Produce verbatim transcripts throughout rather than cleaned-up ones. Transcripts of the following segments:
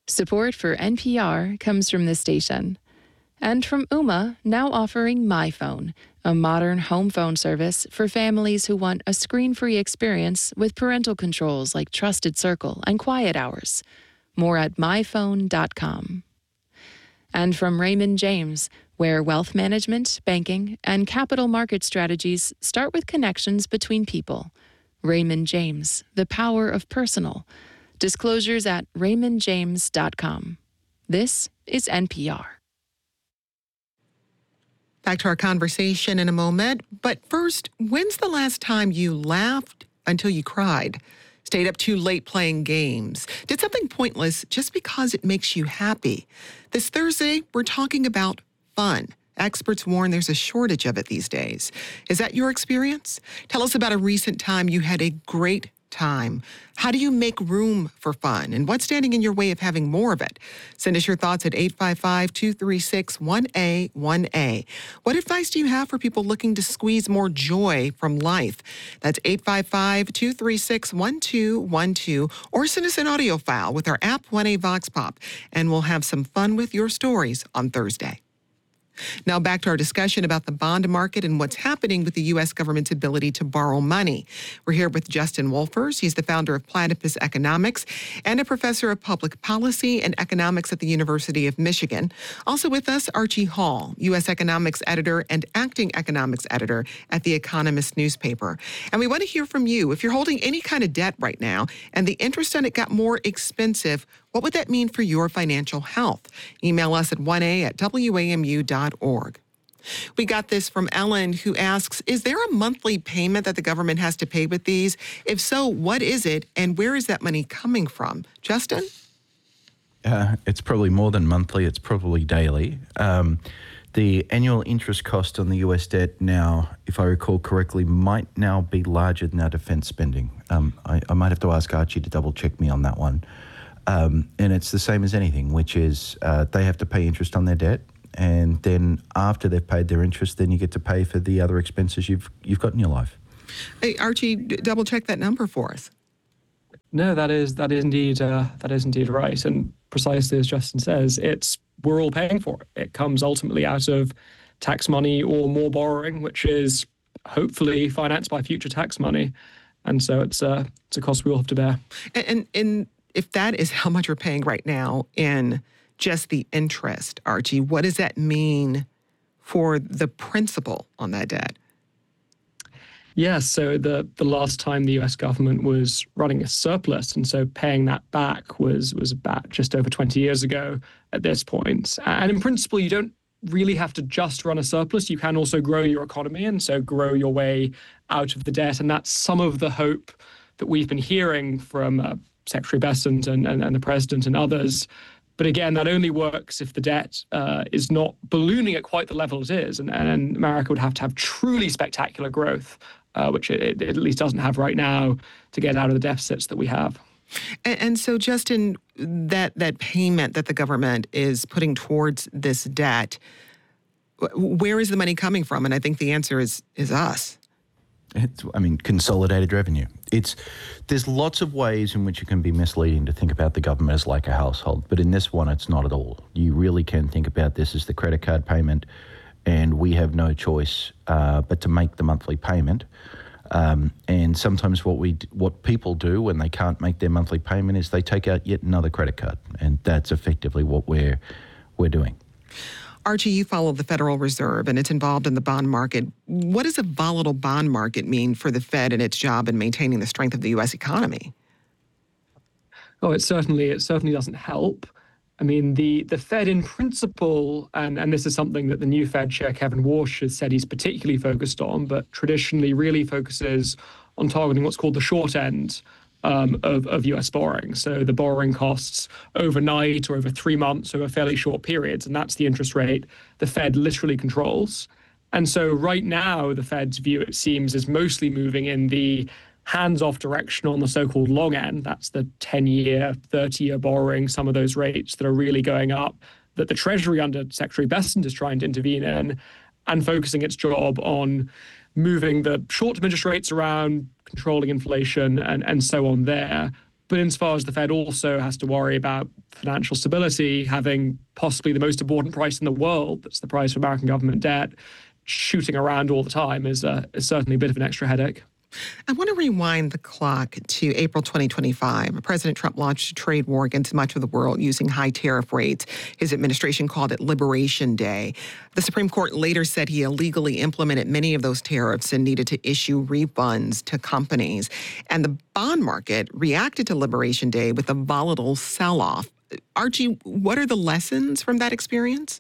Support for N P R comes from this station. And from Ooma, now offering MyPhone, a modern home phone service for families who want a screen-free experience with parental controls like Trusted Circle and Quiet Hours. More at my phone dot com. And from Raymond James, where wealth management, banking, and capital market strategies start with connections between people. Raymond James, the power of personal. Disclosures at raymond james dot com. This is N P R. Back to our conversation in a moment. But first, when's the last time you laughed until you cried? Stayed up too late playing games? Did something pointless just because it makes you happy? This Thursday, we're talking about fun. Experts warn there's a shortage of it these days. Is that your experience? Tell us about a recent time you had a great time. How do you make room for fun? And what's standing in your way of having more of it? Send us your thoughts at eight five five, two three six, one A one A. What advice do you have for people looking to squeeze more joy from life? That's eight five five, two three six, one two one two. Or send us an audio file with our app one A Vox Pop, and we'll have some fun with your stories on Thursday. Now back to our discussion about the bond market and what's happening with the U S government's ability to borrow money. We're here with Justin Wolfers. He's the founder of Platypus Economics and a professor of public policy and economics at the University of Michigan. Also with us, Archie Hall, U S economics editor and acting economics editor at The Economist newspaper. And we want to hear from you. If you're holding any kind of debt right now and the interest on it got more expensive, what would that mean for your financial health? Email us at one A at W A M U dot org. We got this from Ellen, who asks, is there a monthly payment that the government has to pay with these? If so, what is it, and where is that money coming from? Justin? Uh, it's probably more than monthly. It's probably daily. Um, the annual interest cost on the U S debt now, if I recall correctly, might now be larger than our defense spending. Um, I, I might have to ask Archie to double check me on that one. Um, and it's the same as anything, which is uh, they have to pay interest on their debt, and then after they've paid their interest, then you get to pay for the other expenses you've you've got in your life. Hey, Archie, d- double check that number for us. No, that is that is indeed uh, that is indeed right, and precisely as Justin says, it's we're all paying for it. It comes ultimately out of tax money or more borrowing, which is hopefully financed by future tax money, and so it's a uh, it's a cost we all have to bear. And, and, and if that is how much we're paying right now in just the interest, Archie, what does that mean for the principal on that debt? Yes, so the, the last time the U S government was running a surplus, and so paying that back was, was about just over twenty years ago at this point. And in principle, you don't really have to just run a surplus. You can also grow your economy and so grow your way out of the debt. And that's some of the hope that we've been hearing from uh, Secretary Bessent and, and, and the President and others. But again, that only works if the debt uh, is not ballooning at quite the level it is. And, and America would have to have truly spectacular growth, uh, which it, it at least doesn't have right now, to get out of the deficits that we have. And, and so, Justin, that, that payment that the government is putting towards this debt, where is the money coming from? And I think the answer is is us. It's, I mean, consolidated revenue. It's there's lots of ways in which it can be misleading to think about the government as like a household, but in this one, it's not at all. You really can think about this as the credit card payment, and we have no choice uh, but to make the monthly payment. Um, and sometimes what we what people do when they can't make their monthly payment is they take out yet another credit card, and that's effectively what we're we're doing. Archie, you follow the Federal Reserve, and it's involved in the bond market. What does a volatile bond market mean for the Fed and its job in maintaining the strength of the U S economy? Oh, it certainly it certainly doesn't help. I mean, the, the Fed in principle, and, and this is something that the new Fed chair, Kevin Warsh, has said he's particularly focused on, but traditionally really focuses on targeting what's called the short end um, of, of U S borrowing. So the borrowing costs overnight or over three months over fairly short periods, and that's the interest rate the Fed literally controls. And so right now, the Fed's view, it seems, is mostly moving in the hands-off direction on the so-called long end. That's the ten-year, thirty-year borrowing, some of those rates that are really going up, that the Treasury under Secretary Bessent is trying to intervene in, and focusing its job on moving the short-term interest rates around, controlling inflation, and, and so on there. But insofar as the Fed also has to worry about financial stability, having possibly the most important price in the world, that's the price of American government debt, shooting around all the time is, uh, is certainly a bit of an extra headache. I want to rewind the clock to April twenty twenty-five. President Trump launched a trade war against much of the world using high tariff rates. His administration called it Liberation Day. The Supreme Court later said he illegally implemented many of those tariffs and needed to issue refunds to companies. And the bond market reacted to Liberation Day with a volatile sell-off. Archie, what are the lessons from that experience?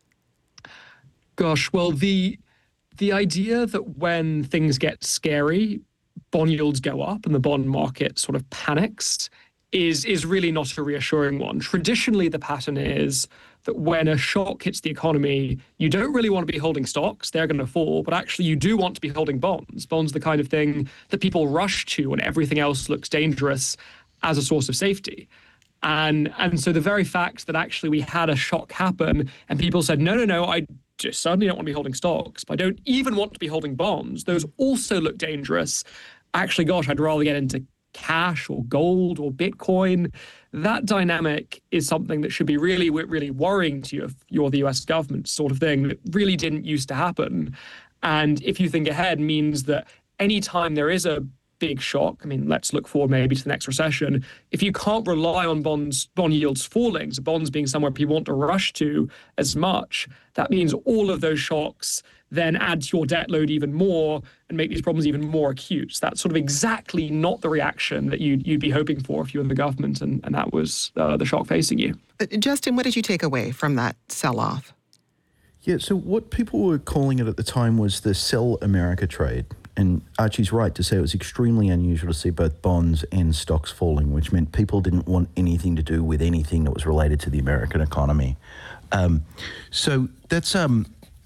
Gosh, well, the the idea that when things get scary, bond yields go up and the bond market sort of panics is, is really not a reassuring one. Traditionally, the pattern is that when a shock hits the economy, you don't really want to be holding stocks, they're going to fall, but actually you do want to be holding bonds. Bonds are the kind of thing that people rush to when everything else looks dangerous as a source of safety. And, and so the very fact that actually we had a shock happen and people said, no, no, no, I just certainly don't want to be holding stocks, but I don't even want to be holding bonds. Those also look dangerous. Actually, gosh, I'd rather get into cash or gold or Bitcoin. That dynamic is something that should be really, really worrying to you if you're the U S government, sort of thing that really didn't used to happen. And if you think ahead, means that anytime there is a big shock, I mean, let's look forward maybe to the next recession. If you can't rely on bonds, bond yields falling, so bonds being somewhere people want to rush to as much, that means all of those shocks then add to your debt load even more and make these problems even more acute. So that's sort of exactly not the reaction that you'd, you'd be hoping for if you were the government, and, and that was uh, the shock facing you. Uh, Justin, what did you take away from that sell-off? Yeah, so what people were calling it at the time was the Sell America trade. And Archie's right to say it was extremely unusual to see both bonds and stocks falling, which meant people didn't want anything to do with anything that was related to the American economy. Um, so that's um,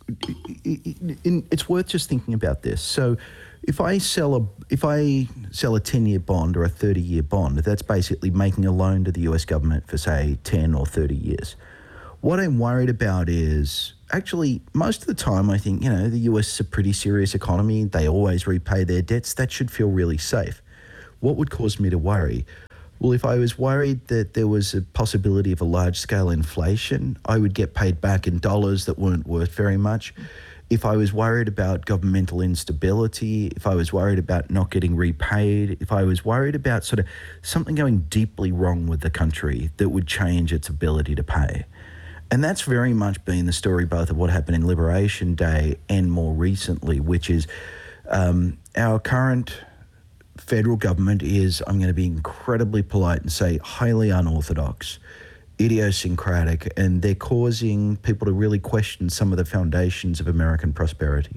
it, it, it's worth just thinking about this. So if I sell a if I sell a ten-year bond or a thirty-year bond, that's basically making a loan to the U S government for, say, ten or thirty years. What I'm worried about is, actually, most of the time, I think, you know, the U S is a pretty serious economy. They always repay their debts. That should feel really safe. What would cause me to worry? Well, if I was worried that there was a possibility of a large-scale inflation, I would get paid back in dollars that weren't worth very much. If I was worried about governmental instability, if I was worried about not getting repaid, if I was worried about sort of something going deeply wrong with the country that would change its ability to pay. And that's very much been the story both of what happened in Liberation Day and more recently, which is um, our current federal government is, I'm going to be incredibly polite and say, highly unorthodox, idiosyncratic, and they're causing people to really question some of the foundations of American prosperity.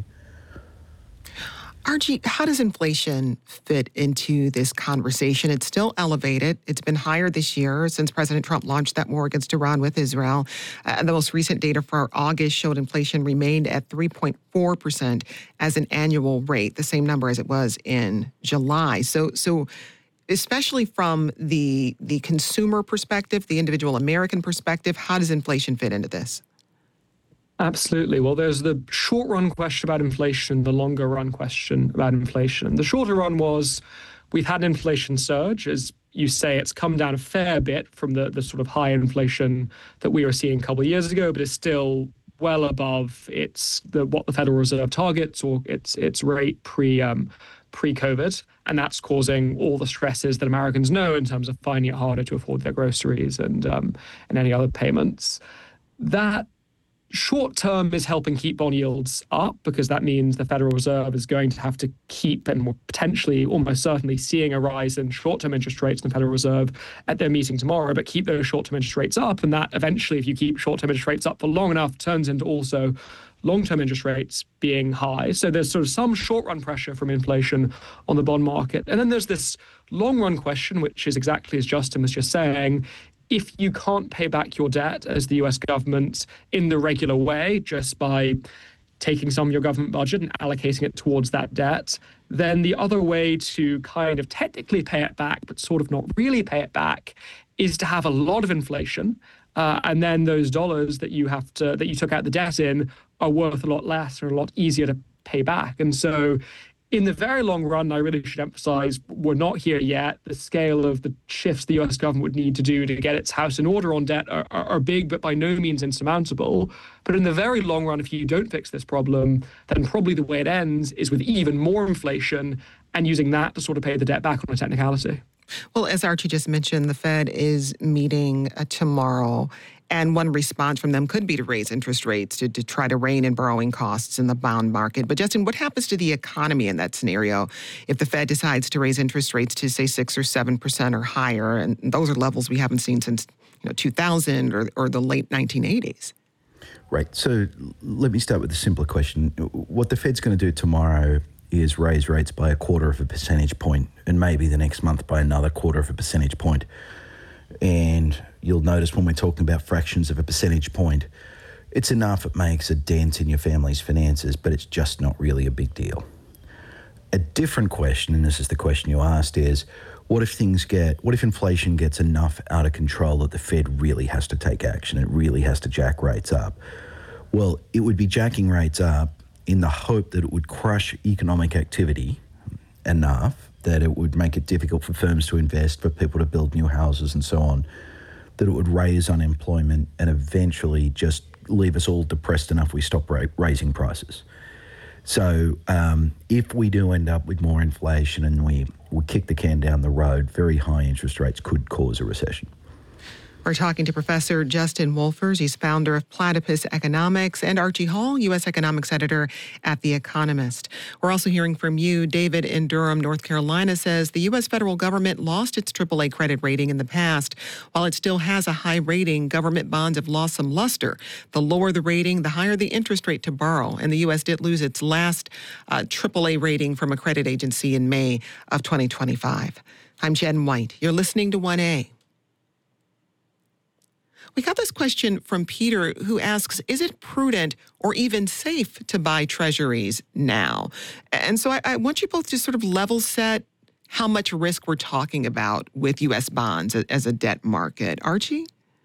Archie, how does inflation fit into this conversation? It's still elevated. It's been higher this year since President Trump launched that war against Iran with Israel. Uh, the most recent data for August showed inflation remained at three point four percent as an annual rate, the same number as it was in July. So, so especially from the the consumer perspective, the individual American perspective, how does inflation fit into this? Absolutely. Well, there's the short run question about inflation, the longer run question about inflation. The shorter run was we've had an inflation surge. As you say, it's come down a fair bit from the, the sort of high inflation that we were seeing a couple of years ago, but it's still well above its the what the Federal Reserve targets or its its rate pre um, pre-COVID. And that's causing all the stresses that Americans know in terms of finding it harder to afford their groceries and um, and any other payments. That short term is helping keep bond yields up because that means the Federal Reserve is going to have to keep and potentially almost certainly seeing a rise in short-term interest rates in the Federal Reserve at their meeting tomorrow, but keep those short-term interest rates up. And that eventually, if you keep short-term interest rates up for long enough, turns into also long-term interest rates being high. So there's sort of some short-run pressure from inflation on the bond market. And then there's this long-run question, which is exactly as Justin was just saying. If you can't pay back your debt as the U S government in the regular way, just by taking some of your government budget and allocating it towards that debt, then the other way to kind of technically pay it back, but sort of not really pay it back, is to have a lot of inflation. Uh, and then those dollars that you have to that you took out the debt in are worth a lot less or a lot easier to pay back. And so in the very long run, I really should emphasize, we're not here yet. The scale of the shifts the U S government would need to do to get its house in order on debt are, are, are big, but by no means insurmountable. But in the very long run, if you don't fix this problem, then probably the way it ends is with even more inflation and using that to sort of pay the debt back on a technicality. Well, as Archie just mentioned, the Fed is meeting uh, tomorrow. And one response from them could be to raise interest rates to, to try to rein in borrowing costs in the bond market. But Justin, what happens to the economy in that scenario if the Fed decides to raise interest rates to, say, six or seven percent or higher? And those are levels we haven't seen since, you know, two thousand or, or the late nineteen eighties. Right. So let me start with the simpler question. What the Fed's going to do tomorrow is raise rates by a quarter of a percentage point, and maybe the next month by another quarter of a percentage point. And you'll notice when we're talking about fractions of a percentage point, it's enough it makes a dent in your family's finances, but it's just not really a big deal. A different question, and this is the question you asked, is what if things get, what if inflation gets enough out of control that the Fed really has to take action? It really has to jack rates up. Well, it would be jacking rates up in the hope that it would crush economic activity enough that it would make it difficult for firms to invest, for people to build new houses and so on, that it would raise unemployment and eventually just leave us all depressed enough we stop ra- raising prices. So um, if we do end up with more inflation and we, we kick the can down the road, very high interest rates could cause a recession. We're talking to Professor Justin Wolfers. He's founder of Platypus Economics, and Archie Hall, U S economics editor at The Economist. We're also hearing from you. David in Durham, North Carolina says the U S federal government lost its triple A credit rating in the past. While it still has a high rating, government bonds have lost some luster. The lower the rating, the higher the interest rate to borrow. And the U S did lose its last uh, triple A rating from a credit agency in May of twenty twenty-five. I'm Jen White. You're listening to one A. We got this question from Peter, who asks, is it prudent or even safe to buy treasuries now? And so I, I want you both to sort of level set how much risk we're talking about with U S bonds as a debt market. Archie?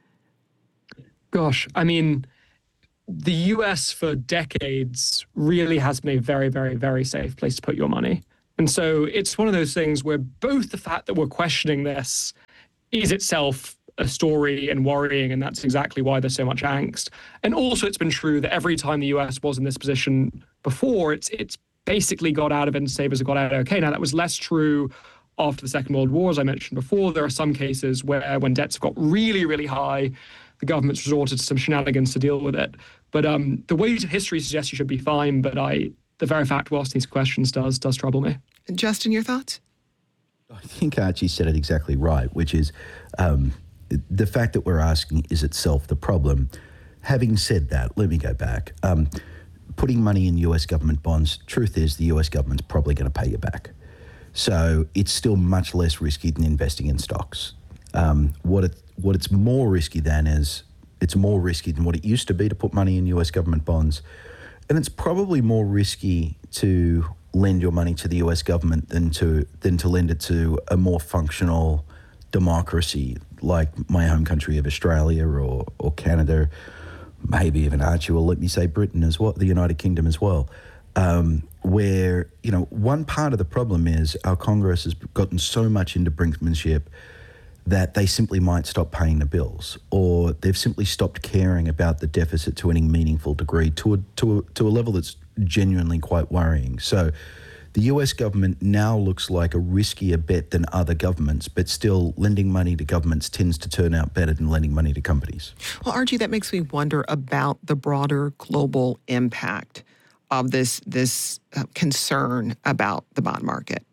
Gosh, I mean, the U S for decades really has been a very, very, very safe place to put your money. And so it's one of those things where both the fact that we're questioning this is itself a story and worrying, and that's exactly why there's so much angst. And also it's been true that every time the U S was in this position before, it's it's basically got out of it and savers have got out okay. Now that was less true after the Second World War, as I mentioned before. There are some cases where when debts have got really, really high, the government's resorted to some shenanigans to deal with it. But um, the weight of history suggests you should be fine, but I the very fact we're asking these questions does does trouble me. Justin, your thoughts? I think Archie said it exactly right, which is um, the fact that we're asking is itself the problem. Having said that, let me go back. Um, putting money in U S government bonds, truth is the U S government's probably going to pay you back. So it's still much less risky than investing in stocks. Um, what it what it's more risky than is it's more risky than what it used to be to put money in U S government bonds. And it's probably more risky to lend your money to the U S government than to than to lend it to a more functional democracy like my home country of Australia or, or Canada, maybe even Archie, or let me say Britain as well, the United Kingdom as well, um, where, you know, one part of the problem is our Congress has gotten so much into brinkmanship that they simply might stop paying the bills, or they've simply stopped caring about the deficit to any meaningful degree, to a, to a, to a level that's genuinely quite worrying. So the U S government now looks like a riskier bet than other governments, but still lending money to governments tends to turn out better than lending money to companies. Well, Archie, that makes me wonder about the broader global impact of this, this uh, concern about the bond market.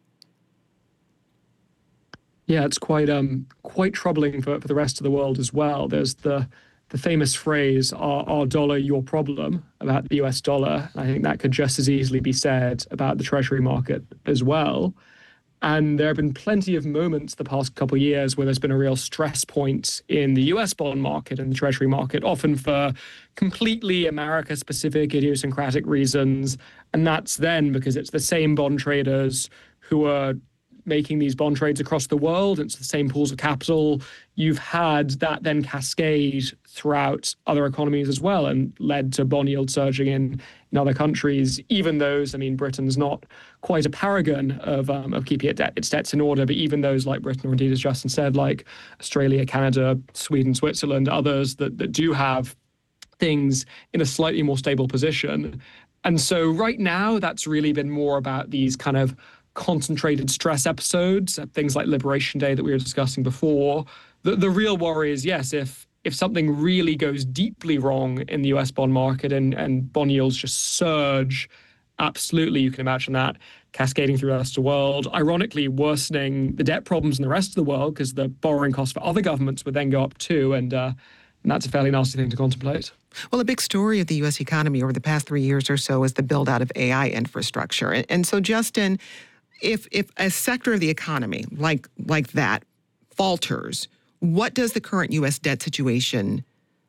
Yeah, it's quite um quite troubling for, for the rest of the world as well. There's the the famous phrase, our, our dollar, your problem, about the U S dollar. I think that could just as easily be said about the Treasury market as well. And there have been plenty of moments the past couple of years where there's been a real stress point in the U S bond market and the Treasury market, often for completely America-specific idiosyncratic reasons. And that's then because it's the same bond traders who are making these bond trades across the world. It's the same pools of capital. You've had that then cascade throughout other economies as well and led to bond yield surging in, in other countries, even those, I mean, Britain's not quite a paragon of um, of keeping it de- its debts in order, but even those like Britain, or indeed, as Justin said, like Australia, Canada, Sweden, Switzerland, others that, that do have things in a slightly more stable position. And so right now, that's really been more about these kind of concentrated stress episodes, things like Liberation Day that we were discussing before. The, the real worry is, yes, if if something really goes deeply wrong in the U S bond market and, and bond yields just surge, absolutely, you can imagine that cascading through the rest of the world, ironically worsening the debt problems in the rest of the world because the borrowing costs for other governments would then go up too. And, uh, and that's a fairly nasty thing to contemplate. Well, a big story of the U S economy over the past three years or so is the build out of A I infrastructure. And, and so, Justin, if if a sector of the economy like like that falters, what does the current U S debt situation,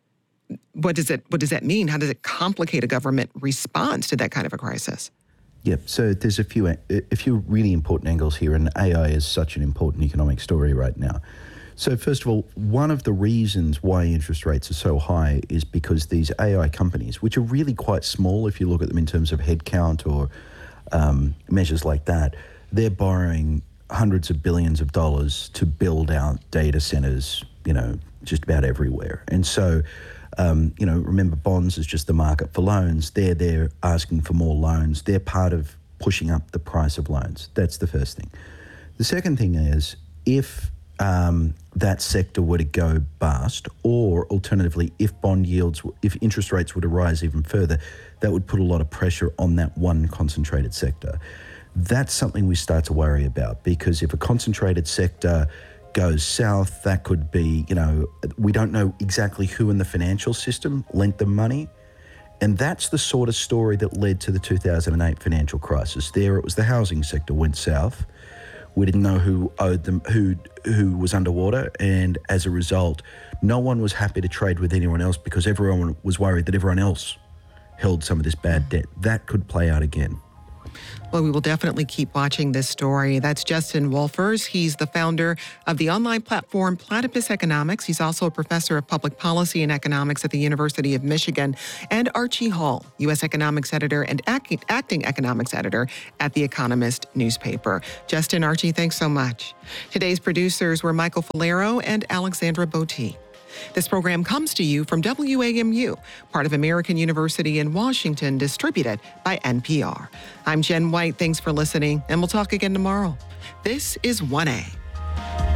what does it what does that mean? How does it complicate a government response to that kind of a crisis? Yep. So there's a few a few really important angles here, and A I is such an important economic story right now. So first of all, one of the reasons why interest rates are so high is because these A I companies, which are really quite small if you look at them in terms of headcount or um, measures like that, they're borrowing hundreds of billions of dollars to build out data centers, you know, just about everywhere. And so, um, you know, remember bonds is just the market for loans. They're there asking for more loans. They're part of pushing up the price of loans. That's the first thing. The second thing is if Um, that sector were to go bust, or alternatively, if bond yields, if interest rates were to rise even further, that would put a lot of pressure on that one concentrated sector. That's something we start to worry about, because if a concentrated sector goes south, that could be, you know, we don't know exactly who in the financial system lent them money. And that's the sort of story that led to the two thousand eight financial crisis. There it was the housing sector went south. We didn't know who owed them, who who was underwater, and as a result, no one was happy to trade with anyone else because everyone was worried that everyone else held some of this bad debt. That could play out again. Well, we will definitely keep watching this story. That's Justin Wolfers. He's the founder of the online platform Platypus Economics. He's also a professor of public policy and economics at the University of Michigan. And Archie Hall, U S economics editor and act- acting economics editor at The Economist newspaper. Justin, Archie, thanks so much. Today's producers were Michael Falero and Alexandra Botti. This program comes to you from W A M U, part of American University in Washington, distributed by N P R. I'm Jen White. Thanks for listening, and we'll talk again tomorrow. This is one A.